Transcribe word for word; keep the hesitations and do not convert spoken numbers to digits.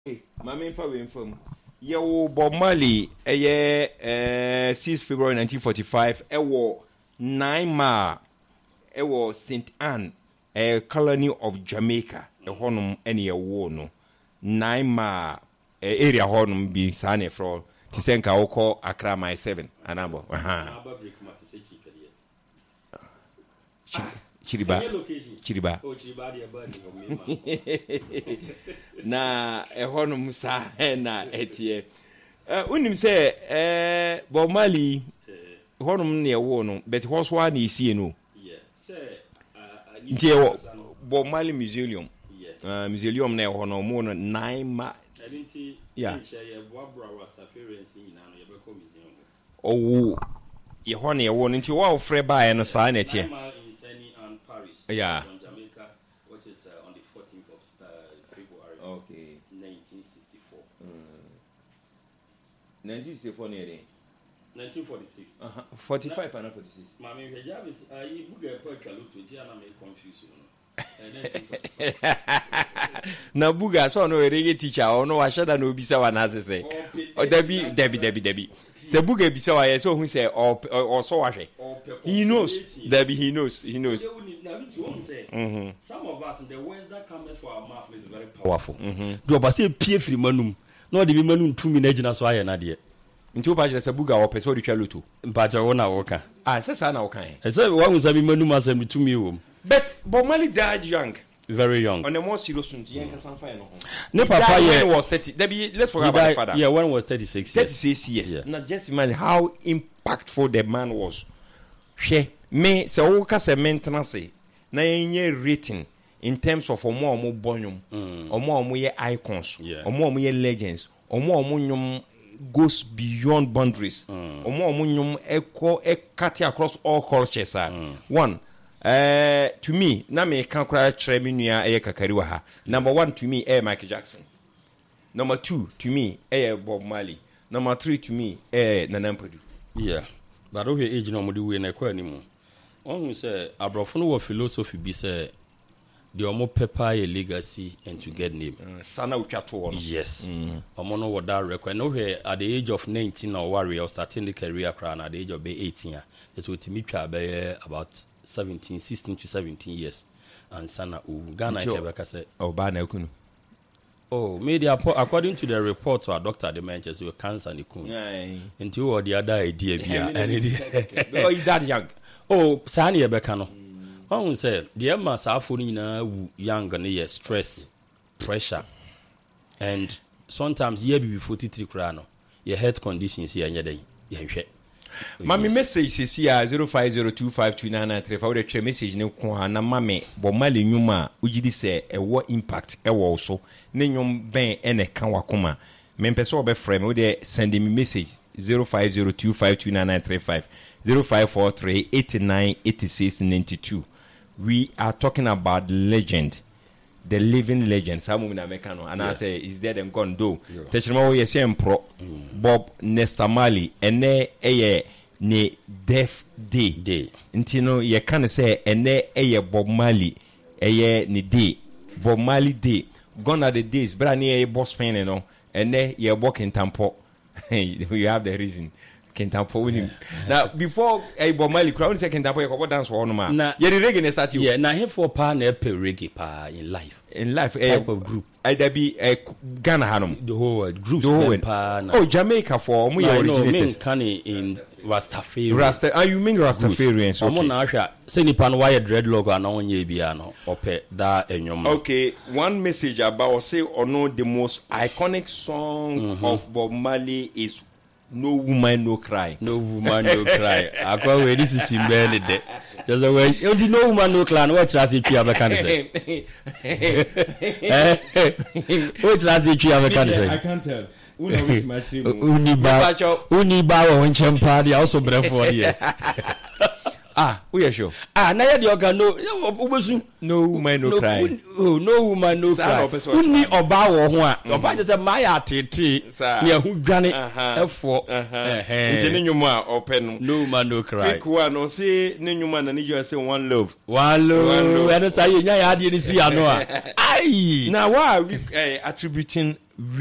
Mame fa we mfam. Ye wo Bob Marley eye eh sixth February nineteen forty-five e wo nine ma e wo Saint Anne a colony of Jamaica e honum ene ye wo no nine ma area honum bi sa na fro ti senka wo call Accra my seven anabo aha Chiriba Chiriba oh Chiriba dia bani na e honum sa na etie eh unim se eh Bob Marley honum ne wo no but horse one is you know yeah say ntie Bob Marley Museum uh museum na ho no mo no nine ma edinti yeah ye boabra wa safarency ina no ye be ko museum owo ye ho ne wo no ntie wo frɛ ba no sa na etie yeah. On Jamaica, which is uh, on the fourteenth of uh, February. Okay. nineteen sixty-four. Mm. nineteen sixty-four near nineteen forty-six. Uh-huh. forty-five and forty-six. Mammy, the job is I book a poker look to Gianna make confusion. Na buga so no reggae teacher or no ashada no bisa wa na say. O Debbie Debbie Debbie Debbie. Se buga bisa wa so who say or or so wa he knows Debbie he knows he knows. Mm-hmm. Some of us, the words that come for our mouth is very powerful. Do ba say pie free manum. No de bi manum two minutes na so aye na de. Nti o ba je se buga o person retwa luto. Ba je wo na wo kan. Ah, se sa na wo kan. E say wa unsa bi manum asem two mi wo. But Bob Marley died young. Very young. On the more serious note, you can find no. Ne papa yeah was thirty. Debbie, let's forget about the father. Yeah, when was thirty-six years. thirty-six years. Yeah. Now just imagine how impactful the man was. She me se o ka se maintenance na yenye rating in terms of omo omo bonyum, omo omo ye icons, omo omo ye legends, omo omo nyum goes beyond boundaries. Omo omo nyum eko e cut across all cultures. Mm. One Uh, to me, na me can cry tremi nua e kakariwa ha. Number one to me, eh Michael Jackson. Number two to me, eh Bob Marley. Number three to me, eh Nana Mpadu. Yeah, but okay, age no mo di we na kwa ni mu. One say abrofo no philosophy bi say the omo pepper a legacy and to get name. Uh, Sana utwato ono. Yes. Mm. Omo no what that record. No here at the age of nineteen or warrior starting the career crown at the age of eighteen. That's what me twa be about seventeen, sixteen to seventeen years. And Sana U Ghana Quebec say, oh, Bana Kunu. Oh, media according to the report to our doctor, the mentions were cancer and Kun. Until or the other idea, because he's that young. Oh, Sani Ebekano. One said, the Emma Safurina young and year stress, pressure, and sometimes year be forty-three crano. Your health conditions here and your day. Mami message is here zero five zero two five two nine nine three five. Our message ne kwa na mami Bob Marley nyuma ujidi se e wo impact e wo so ne nyum ben ene kan wakoma me pese obe frame we dey send me message zero five zero two five two nine nine three five zero five four three eight nine eight six nine two. We are talking about legend, the living legend. Some women American and I say is dead and gone do. Technoma we say pro Bob Nesta Marley ene eye ne death day day. Ntino ye can say ene eye Bob Marley eye ni day. Bob Marley day. Gone are the days but ane boss pain you know ene ye walking tampo. You have the reason. Kentampo with him. Now before a Bob Marley crowd say Kentampo you go dance for one man. Na ye the reggae start you. Yeah, na here for pa na pe reggae pa in life. In life type uh, of group. Either be a uh, Ghana Hanum. The whole world group. The whole world. Oh, Jamaica for we no, originators. No, mean in Rastafarian. Rasta ah, you mean Rastafarians? Okay. Omo na ahwa say nipa no wire dreadlock ana onye bia no ope da enyom. Okay, one message about say or no the most iconic song mm-hmm. of Bob Marley is No Woman No Cry. No Woman No Cry. Akwa we this is imbele de. Just the way you did No Woman No Cry. What trust you have a can say? What trust you have a can say? I can't tell. Uniba Uniba or Champadi also brave for here. ah we are sure ah na ye de oga no obesu no woman no cry oh no woman no cry uni oba wo ho a oba je say my atete ne ahu dwane efo eh nti ne nwuma a open no no woman no cry kwa no say ne nwuma na ne jo say one love one love and say nya ya de ni si ano a ai na why are we uh, attributing